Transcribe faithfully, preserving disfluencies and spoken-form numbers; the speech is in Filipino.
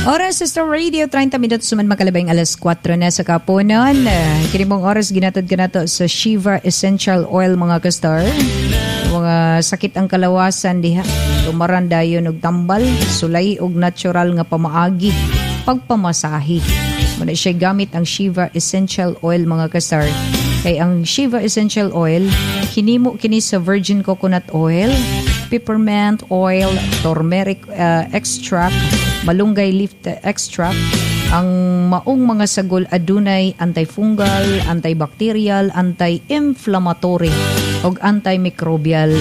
Oras sa Star Radio, thirty minutos suman makalabay ang alas kwatro na sa kapunan. Uh, kinimong oras ginatad ka na to sa Shiva Essential Oil mga kastar. Mga sakit ang kalawasan diha. Tumaran dayon og tambal, sulay og natural nga pamaagi, pagpamasahi. Muna siya gamit ang Shiva Essential Oil mga kastar. Kay ang Shiva Essential Oil, hinimo kini sa virgin coconut oil, peppermint oil, turmeric uh, extract, malunggay leaf extract. Ang maong mga sagol adunay antifungal, antibacterial, anti-inflammatory ug antimicrobial